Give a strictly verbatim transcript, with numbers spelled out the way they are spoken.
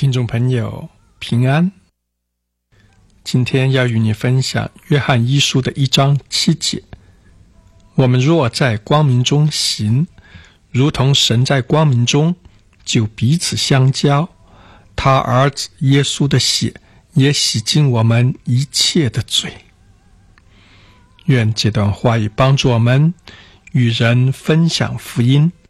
听众朋友平安，今天要与你分享约翰一书的一章七节。我们若在光明中行，如同神在光明中，就彼此相交，他儿子耶稣的血也洗净我们一切的罪。愿这段话语帮助我们与人分享福音。